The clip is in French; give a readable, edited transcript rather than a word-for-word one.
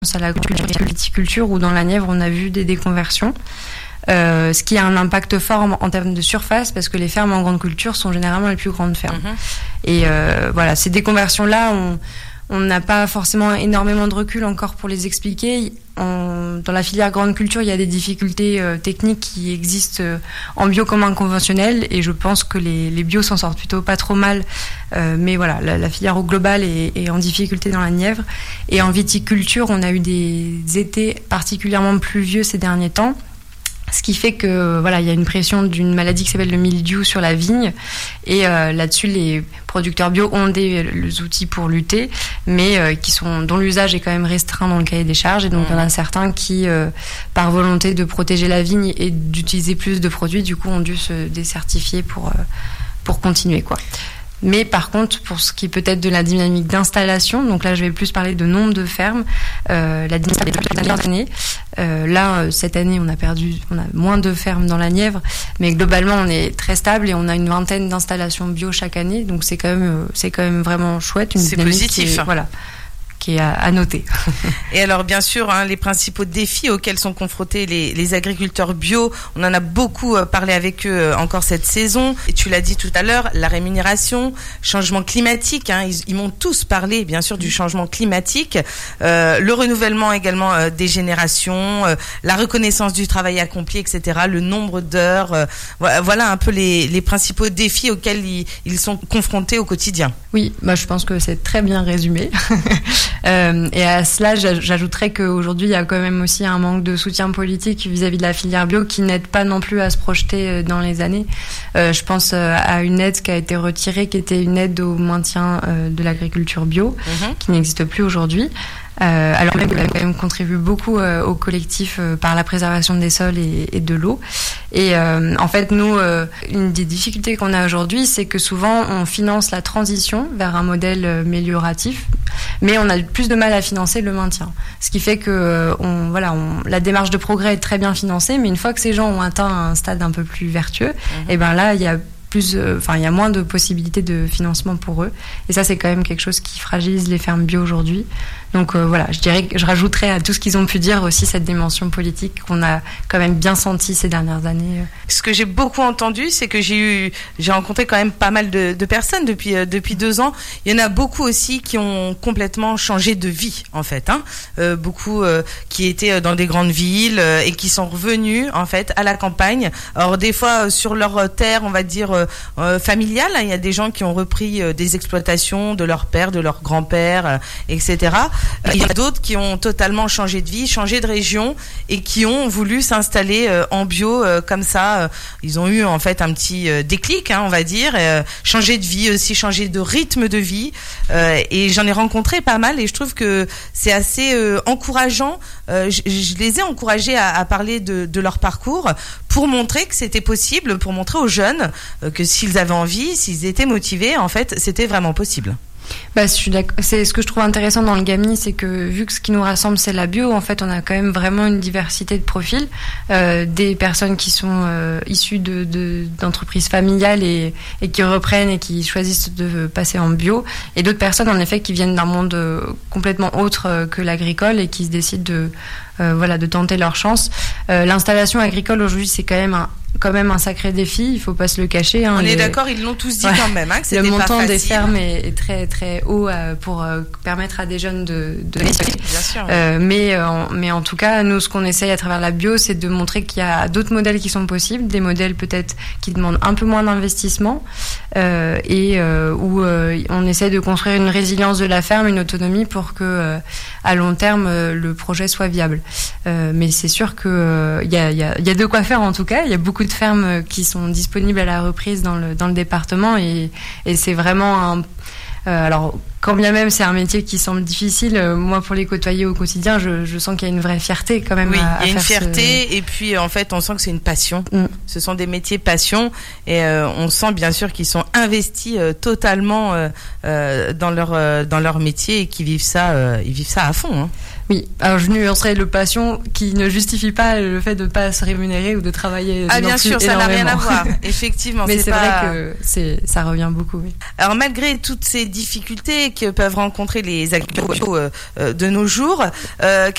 à la viticulture où dans la Nièvre on a vu des déconversions. Ce qui a un impact fort en termes de surface parce que les fermes en grande culture sont généralement les plus grandes fermes. Et voilà, ces déconversions-là, on n'a pas forcément énormément de recul encore pour les expliquer. Dans la filière grande culture, il y a des difficultés techniques qui existent en bio comme en conventionnel et je pense que les bios s'en sortent plutôt pas trop mal. Mais voilà, la filière au global est en difficulté dans la Nièvre. Et en viticulture, on a eu des étés particulièrement pluvieux ces derniers temps. Ce qui fait que voilà, il y a une pression d'une maladie qui s'appelle le mildiou sur la vigne et là-dessus les producteurs bio ont des outils pour lutter, mais dont l'usage est quand même restreint dans le cahier des charges et donc il y en a certains qui, par volonté de protéger la vigne et d'utiliser plus de produits, du coup ont dû se décertifier pour continuer quoi. Mais par contre, pour ce qui est peut-être de la dynamique d'installation, donc là je vais plus parler de nombre de fermes, la dynamique des dernières années. Là, cette année, on a moins de fermes dans la Nièvre, mais globalement, on est très stable et on a une vingtaine d'installations bio chaque année, donc c'est quand même vraiment chouette. C'est positif. Qui est à noter. Et alors, bien sûr, les principaux défis auxquels sont confrontés les agriculteurs bio, on en a beaucoup parlé avec eux encore cette saison. Et tu l'as dit tout à l'heure, la rémunération, changement climatique, ils m'ont tous parlé, bien sûr, du changement climatique, le renouvellement également des générations, la reconnaissance du travail accompli, etc., le nombre d'heures. Voilà un peu les principaux défis auxquels ils sont confrontés au quotidien. Oui, je pense que c'est très bien résumé. Et à cela, j'ajouterais qu'aujourd'hui, il y a quand même aussi un manque de soutien politique vis-à-vis de la filière bio qui n'aide pas non plus à se projeter dans les années. Je pense à une aide qui a été retirée, qui était une aide au maintien de l'agriculture bio, qui n'existe plus aujourd'hui. Alors même qu'elle quand même contribue beaucoup au collectif par la préservation des sols et de l'eau. Et en fait, nous, une des difficultés qu'on a aujourd'hui, c'est que souvent on finance la transition vers un modèle mélioratif, mais on a plus de mal à financer le maintien. Ce qui fait que la démarche de progrès est très bien financée, mais une fois que ces gens ont atteint un stade un peu plus vertueux, et ben là, il y a moins de possibilités de financement pour eux. Et ça, c'est quand même quelque chose qui fragilise les fermes bio aujourd'hui. Donc je dirais que je rajouterais à tout ce qu'ils ont pu dire aussi cette dimension politique qu'on a quand même bien senti ces dernières années. Ce que j'ai beaucoup entendu, c'est que j'ai rencontré quand même pas mal de personnes depuis 2 ans. Il y en a beaucoup aussi qui ont complètement changé de vie en fait. Beaucoup qui étaient dans des grandes villes et qui sont revenus en fait à la campagne. Alors des fois sur leur terre, on va dire familiale, il y a des gens qui ont repris des exploitations de leur père, de leur grand-père, etc. Il y en a d'autres qui ont totalement changé de vie, changé de région et qui ont voulu s'installer en bio comme ça. Ils ont eu en fait un petit déclic, on va dire, changer de vie aussi, changer de rythme de vie. Et j'en ai rencontré pas mal et je trouve que c'est assez encourageant. Je les ai encouragés à parler de leur parcours pour montrer que c'était possible, pour montrer aux jeunes que s'ils avaient envie, s'ils étaient motivés, en fait, c'était vraiment possible. Je suis d'accord. C'est ce que je trouve intéressant dans le GAMI, c'est que vu que ce qui nous rassemble c'est la bio, en fait on a quand même vraiment une diversité de profils, des personnes qui sont issues d'entreprises familiales et qui reprennent et qui choisissent de passer en bio, et d'autres personnes en effet qui viennent d'un monde complètement autre que l'agricole et qui se décident de tenter leur chance. L'installation agricole aujourd'hui c'est quand même un sacré défi, il faut pas se le cacher. On est d'accord, ils l'ont tous dit quand même, que c'était pas facile. Le montant des fermes est très très haut pour permettre à des jeunes de bien sûr. Mais en tout cas, nous, ce qu'on essaye à travers la bio, c'est de montrer qu'il y a d'autres modèles qui sont possibles, des modèles peut-être qui demandent un peu moins d'investissement où on essaie de construire une résilience de la ferme, une autonomie pour que à long terme le projet soit viable. Mais c'est sûr que il y a de quoi faire en tout cas. Il y a beaucoup de fermes qui sont disponibles à la reprise dans le département et c'est vraiment alors quand bien même c'est un métier qui semble difficile, moi pour les côtoyer au quotidien, je sens qu'il y a une vraie fierté quand même. Oui, il y a une fierté et puis en fait on sent que c'est une passion. Ce sont des métiers passion et on sent bien sûr qu'ils sont investis totalement dans leur métier et qu'ils vivent ça à fond. Oui, alors je nuancerais le passion qui ne justifie pas le fait de ne pas se rémunérer ou de travailler. Bien sûr, ça n'a rien à voir. Effectivement, mais c'est vrai que ça revient beaucoup. Oui. Alors malgré toutes ces difficultés que peuvent rencontrer les agriculteurs de nos jours,